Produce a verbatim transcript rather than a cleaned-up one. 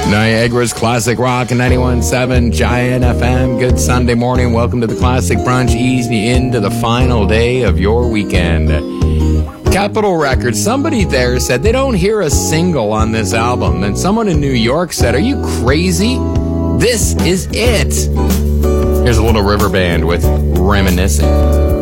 Niagara's Classic Rock ninety-one point seven Giant F M. Good Sunday morning. Welcome to the Classic Brunch. Ease me into the final day of your weekend. Capitol Records. Somebody there said they don't hear a single on this album. And someone in New York said, are you crazy? This is it. Here's a little River Band with Reminiscing.